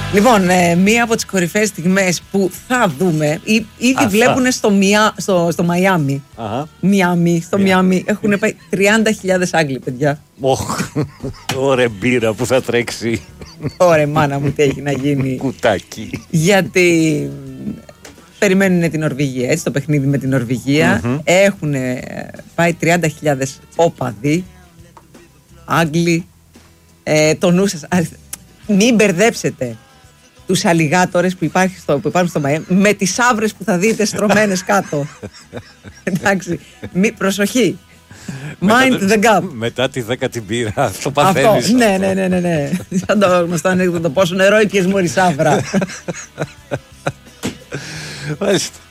Λοιπόν, μία από τις κορυφαίες στιγμές που θα δούμε, ήδη βλέπουν στο Μαϊάμι. Στο Μιάμι έχουν πάει 30.000 Άγγλοι, παιδιά. Ωραία μπύρα που θα τρέξει. Ωραία μάνα μου, τι έχει να γίνει. Κουτάκι. Γιατί περιμένουν την Νορβηγία, έτσι, το παιχνίδι με την Νορβηγία. Έχουν πάει 30.000 όπαδοι Άγγλοι. Το νου σας, μην μπερδέψετε τους αλιγάτορες που υπάρχουν στο Μαϊάμι με τις άβρες που θα δείτε στρωμένες κάτω. Εντάξει, προσοχή. Mind the gap. Μετά τη 10η μπύρα το παθαίνεις. Ναι. Σαν το γνωστό ανέκδοτο, πόσο νερό ήπιες μόλις άβρα. Μάλιστα.